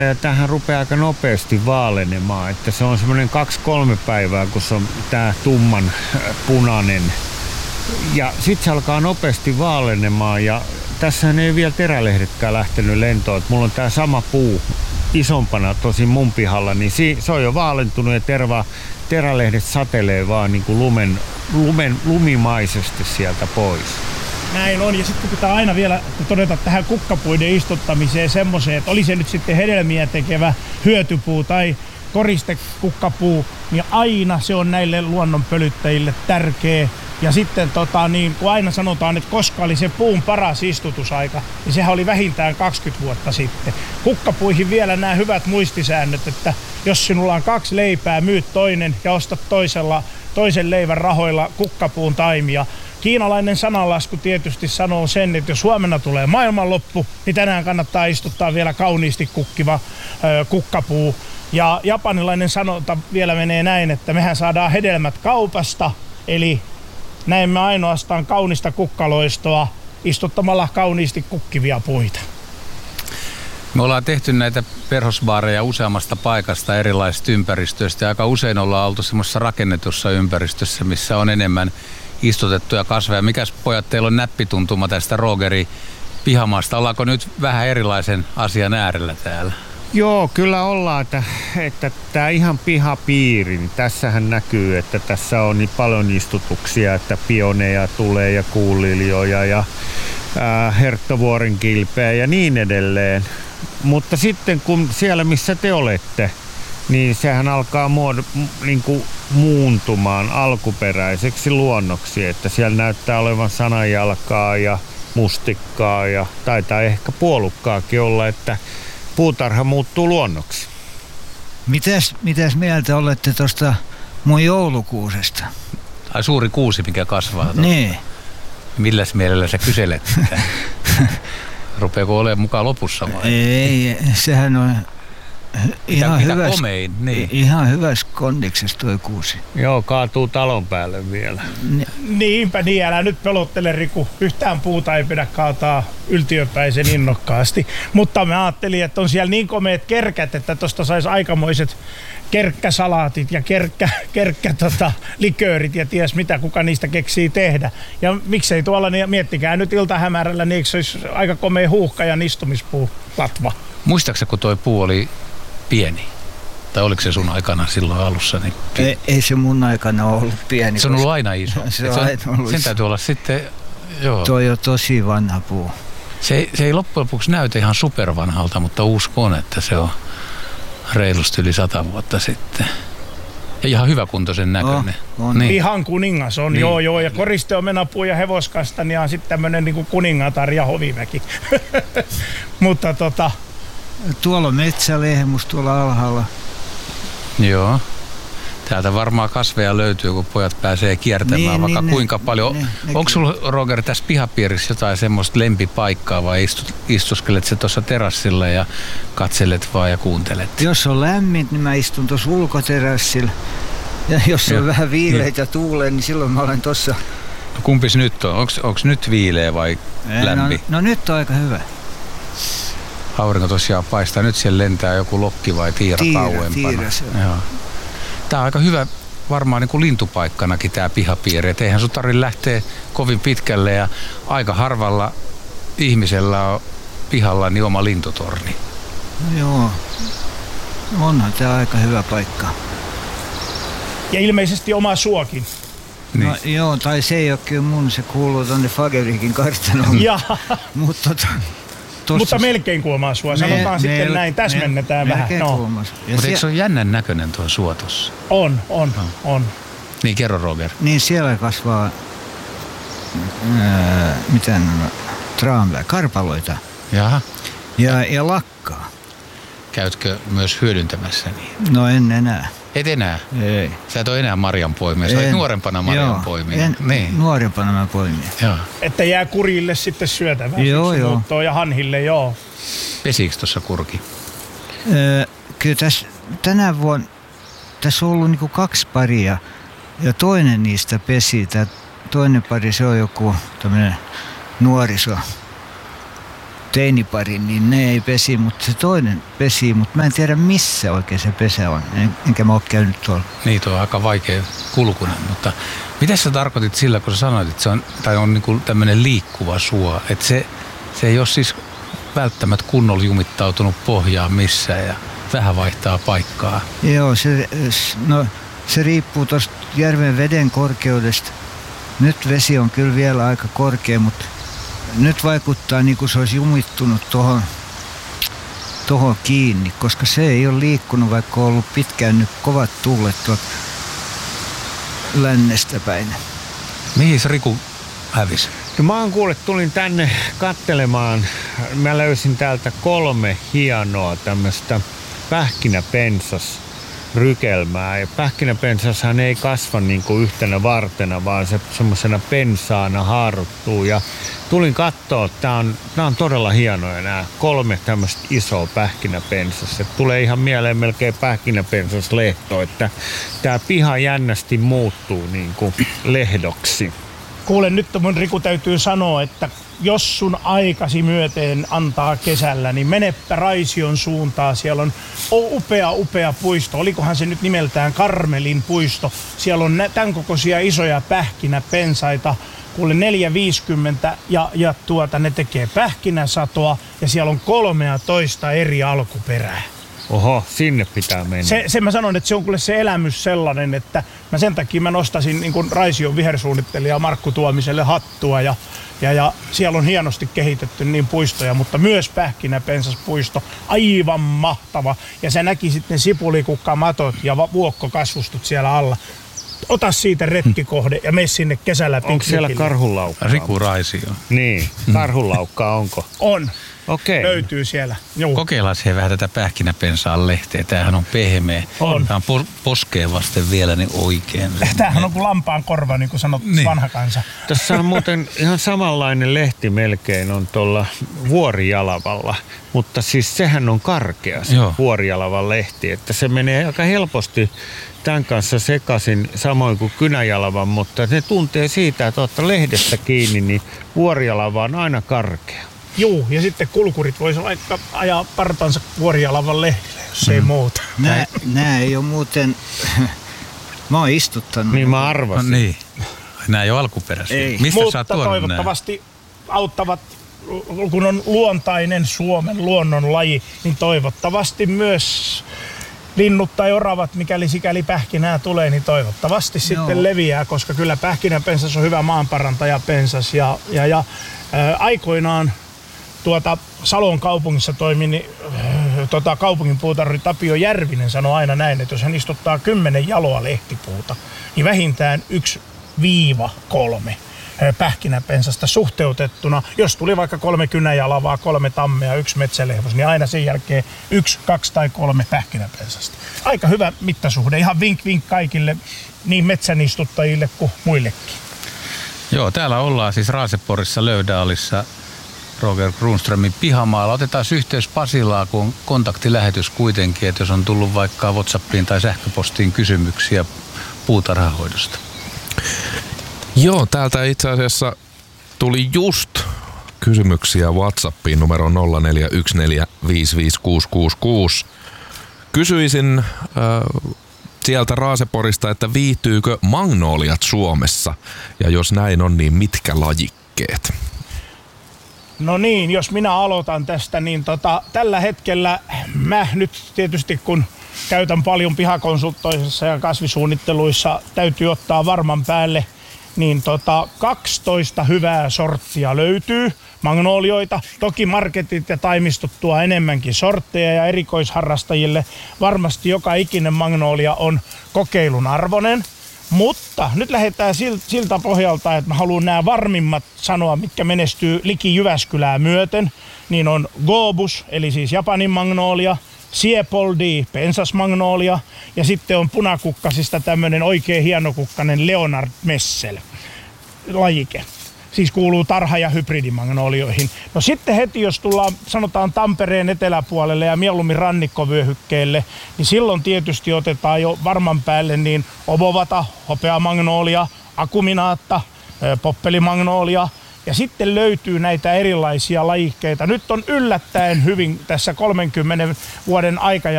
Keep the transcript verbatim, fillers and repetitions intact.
Ja tämähän rupeaa aika nopeasti vaalenemaan, että se on semmoinen kaksi-kolme päivää, kun se on tää tumman punainen. Ja sitten se alkaa nopeasti vaalenemaan ja tässähän ei vielä terälehdetkään lähtenyt lentoon. Et mulla on tää sama puu isompana tosi mun pihalla, niin se on jo vaalentunut ja terva, terälehdet satelee vaan niin kuin lumen, lumen, lumimaisesti sieltä pois. Näin on, ja sitten pitää aina vielä todeta tähän kukkapuiden istuttamiseen semmoiseen, että oli se nyt sitten hedelmiä tekevä hyötypuu tai koristekukkapuu, niin aina se on näille luonnonpölyttäjille tärkeä. Ja sitten tota, niin, kun aina sanotaan, että koska oli se puun paras istutusaika, niin sehän oli vähintään kaksikymmentä vuotta sitten. Kukkapuihin vielä nämä hyvät muistisäännöt, että jos sinulla on kaksi leipää, myyt toinen ja ostat toisella, toisen leivän rahoilla kukkapuun taimia. Kiinalainen sananlasku tietysti sanoo sen, että jos huomenna tulee maailmanloppu, niin tänään kannattaa istuttaa vielä kauniisti kukkiva ö, kukkapuu. Ja japanilainen sanonta vielä menee näin, että mehän saadaan hedelmät kaupasta, eli näemme ainoastaan kaunista kukkaloistoa istuttamalla kauniisti kukkivia puita. Me ollaan tehty näitä perhosbaareja useammasta paikasta erilaisista ympäristöistä ja aika usein ollaan oltu semmoisessa rakennetussa ympäristössä, missä on enemmän istutettuja kasveja. Mikäs pojat, teillä on näppituntuma tästä Rogerin pihamaasta? Ollaanko nyt vähän erilaisen asian äärellä täällä? Joo, kyllä ollaan, että, että tämä ihan pihapiiri, niin tässähän näkyy, että tässä on niin paljon istutuksia, että pioneja tulee ja kuuliljoja ja ää, herttovuorenkilpeä ja niin edelleen. Mutta sitten kun siellä missä te olette, niin sehän alkaa muod- niin kuin muuntumaan alkuperäiseksi luonnoksi, että siellä näyttää olevan sananjalkaa ja mustikkaa ja taitaa ehkä puolukkaakin olla, että puutarha muuttuu luonnoksi. Mitäs, mitäs mieltä olette tuosta mun joulukuusesta? Ai suuri kuusi, mikä kasvaa tuolla. Niin. Milläs mielellä sä kyselet sitä? Rupeako olemaan mukaan lopussa vai? Ei, sehän on ihan mitä, hyväs, mitä komein, niin. ihan hyvässä kondiksessa toi kuusi. Joo, kaatuu talon päälle vielä. Niinpä niin, älä nyt pelottele Riku. Yhtään puuta ei pidä kaataa yltiöpäisen innokkaasti. Mutta mä ajattelin, että on siellä niin komeet kerkät, että tosta sais aikamoiset kerkkäsalaatit ja kerkkä, kerkkä tota, liköörit ja ties mitä, kuka niistä keksii tehdä. Ja miksei tuolla, niin miettikää nyt iltahämärällä, niin eikö se olisi aika komea huuhka ja istumispuu latva? Muistaaksä, kun toi puu oli pieni? Tai oliko se sun aikana silloin alussa? Niin ei, ei se mun aikana ollut pieni. Se on ollut aina iso. Se on aina ollut sen iso. täytyy olla sitten, joo. Toi on tosi vanha puu. Se, se ei loppujen lopuksi näytä ihan supervanhalta, mutta uskon, että se on reilusti yli sata vuotta sitten. Ja ihan hyväkuntoisen näköinen. Oh, on. Niin. Ihan kuningas on, niin. joo joo. Ja koristeomenapuu ja hevoskastan ja sitten tämmönen niinku kuningatar ja hoviväki. Mutta tota... Tuolla on metsälehmus tuolla alhaalla. Joo. Täältä varmaan kasveja löytyy, kun pojat pääsee kiertämään niin, vaikka niin, kuinka ne, paljon. Ne, ne, Onko sulla, Roger, tässä pihapiirissä jotain semmoista lempipaikkaa vai istut, istuskelet se tuossa terassilla ja katselet vaan ja kuuntelet? Jos on lämmin, niin mä istun tuossa ulkoterassilla. Ja jos on jo vähän viileitä tuulee, niin silloin mä olen tuossa. No kumpis nyt on? Onko nyt viileä vai Ei, lämpi? No, no nyt on aika hyvä. Aurinko tosiaan paistaa. Nyt siellä lentää joku lokki vai tiira, tiira kauempana. Tiira, se on. Joo. Tää on aika hyvä varmaan niin kuin lintupaikkanakin tää pihapiiri. Et eihän sun tarvitse lähteä kovin pitkälle ja aika harvalla ihmisellä on pihalla niin oma lintutorni. No joo, onhan tää aika hyvä paikka. Ja ilmeisesti oma suokin. Niin. No joo, tai se ei ole kyllä mun, se kuuluu tonne Fagerikin kartanoon. Mutta tota, Mutta melkein kuomaa sua, sanotaan me, sitten me, näin, täsmennetään me, vähän. No. Mutta eikö se ole jännän näköinen tuo suo tossa? On, on, no. on. Niin, kerro Roger. Niin siellä kasvaa, ää, mitä nämä, traamia, karpaloita. Jaha. Ja, ja lakkaa. Käytkö myös hyödyntämässä niin? No en enää. Et enää? Ei. Sä et ole enää marjanpoimija, sä olet nuorempana marjanpoimija. En, niin. nuorempana mä poimija. Joo. Että jää kurille sitten syötävää. Joo, joo. Ja hanhille, joo. Pesiikö tuossa kurki? Öö, kyllä tässä tänä vuonna, tässä on ollut niinku kaksi paria ja toinen niistä pesi. Tää toinen pari, se on joku tämmönen nuoriso teinipari, niin ne ei pesi, mutta se toinen pesi, mutta mä en tiedä missä oikein se pesä on, en, enkä mä ole käynyt tuolla. Niin, tuo on aika vaikea kulkunen, mutta mitä sä tarkoitit sillä, kun sä sanoit, että se on, tai on niin kuin tämmöinen liikkuva suo, että se, se ei ole siis välttämättä kunnolla jumittautunut pohjaan missään ja vähän vaihtaa paikkaa. Joo, se, no, se riippuu tuosta järven veden korkeudesta. Nyt vesi on kyllä vielä aika korkea, mutta nyt vaikuttaa niin kuin se olisi jumittunut tuohon tohon kiinni, koska se ei ole liikkunut, vaikka on ollut pitkään nyt kovat tuulet tuolta lännestä päin. Mihin se Riku hävisi? No mä oon kuullut, tulin tänne kattelemaan. Mä löysin täältä kolme hienoa tämmöistä pähkinäpensas rykelmää. Ja pähkinäpensashan ei kasva niin kuin yhtenä vartena, vaan se semmoisena pensaana haaruttuu. Ja tulin kattoo, tää on, tää on todella hienoja nämä kolme tämmöistä isoa pähkinäpensasta. Tulee ihan mieleen melkein pähkinäpensaslehto, että tää piha jännästi muuttuu niin kuin lehdoksi. Kuule, nyt mun Riku täytyy sanoa, että jos sun aikasi myöten antaa kesällä, niin menepä Raision suuntaan. Siellä on upea, upea puisto. Olikohan se nyt nimeltään Karmelin puisto. Siellä on tämän kokoisia isoja pähkinäpensaita. Kuule neljä viisikymmentä ja, ja tuota, ne tekee pähkinäsatoa ja siellä on kolmetoista eri alkuperää. Oho, sinne pitää mennä. Se, sen mä sanon, että se on kuule se elämys sellainen, että mä sen takia mä nostasin niin kuin Raision vihersuunnittelija Markku Tuomiselle hattua ja, ja, ja siellä on hienosti kehitetty niin puistoja, mutta myös pähkinäpensaspuisto, aivan mahtava. Ja sä näkisit ne sipulikukka-matot ja vuokkokasvustut siellä alla. Ota siitä retkikohde ja mene sinne kesällä piknikille. Onko siellä karhunlaukkaa? Riku Raisio. Niin, karhunlaukkaa onko? On. Okei. Löytyy siellä. Juu. Kokeillaan siihen vähän tätä pähkinäpensaan lehteä. Tämähän on pehmeä. On. Tämä on poskeen vasten vielä niin oikein. Tämähän on kuin lampaan korva, niin kuin sanot niin. Vanha kansa. Tässä on muuten ihan samanlainen lehti melkein on tuolla Vuorijalavalla, mutta siis sehän on karkea se Joo. Vuorijalavan lehti, että se menee aika helposti tämän kanssa sekaisin samoin kuin Kynäjalavan, mutta ne tuntee siitä, että ottaa lehdestä kiinni, niin Vuorijalava on aina karkea. Juu, ja sitten kulkurit voisi vaikka ajaa partansa Vuorijalavan lehdille, jos mm. ei muuta. Nää, nää ei ole muuten... Mä oon istuttanut. Niin mä arvasin. No niin. Nää ei ole alkuperäisiä. Ei. Mistä Mutta sä oot tuonut toivottavasti nää? Auttavat, kun on luontainen Suomen luonnonlaji, niin toivottavasti myös linnut tai oravat, mikäli sikäli pähkinää tulee, niin toivottavasti Joo. sitten leviää, koska kyllä pähkinäpensas on hyvä maanparantajapensas. Ja, ja, ja ää, aikoinaan tuota Salon kaupungissa toimi, niin, äh, tota, kaupungin puutarhuri Tapio Järvinen sanoi aina näin, että jos hän istuttaa kymmenen jaloa lehtipuuta, niin vähintään yksi viiva kolme pähkinäpensasta suhteutettuna. Jos tuli vaikka kolme kynäjalavaa, kolme tammea, yksi metsälehvos, niin aina sen jälkeen yksi, kaksi tai kolme pähkinäpensasta. Aika hyvä mittasuhde. Ihan vink vink kaikille niin metsänistuttajille kuin muillekin. Joo, täällä ollaan siis Raaseporissa Löydaalissa Roger Kronströmin pihamaalla. Otetaan yhteys Pasilaan, kun on kontaktilähetys kuitenkin, että jos on tullut vaikka WhatsAppiin tai sähköpostiin kysymyksiä puutarhahoidosta. Joo, täältä itse asiassa tuli just kysymyksiä WhatsAppiin numero nolla neljä yksi neljä viisi viisi kuusi kuusi kuusi. Kysyisin äh, sieltä Raaseporista, että viihtyykö magnoliat Suomessa? Ja jos näin on, niin mitkä lajikkeet? No niin, jos minä aloitan tästä, niin tota, tällä hetkellä mä nyt tietysti kun käytän paljon pihakonsultoissa ja kasvisuunnitteluissa, täytyy ottaa varman päälle, niin tota, kaksitoista hyvää sorttia löytyy magnolioita. Toki marketit ja taimistot tuo enemmänkin sortteja ja erikoisharrastajille varmasti joka ikinen magnolia on kokeilun arvoinen. Mutta nyt lähdetään siltä pohjalta, että mä haluan nämä varmimmat sanoa, mitkä menestyy liki Jyväskylää myöten. Niin on Gobus, eli siis Japanin magnolia, Siepoldi, pensasmagnolia ja sitten on punakukkasista tämmönen oikein hienokukkainen Leonard Messel lajike. Siis kuuluu tarha- ja hybridimagnolioihin. No sitten heti, jos tullaan sanotaan Tampereen eteläpuolelle ja mieluummin rannikkovyöhykkeelle, niin silloin tietysti otetaan jo varman päälle niin Obovata, hopeamagnolia, akuminaatta, poppelimagnolia Ja sitten löytyy näitä erilaisia lajikkeita. Nyt on yllättäen hyvin tässä kolmenkymmenen vuoden aika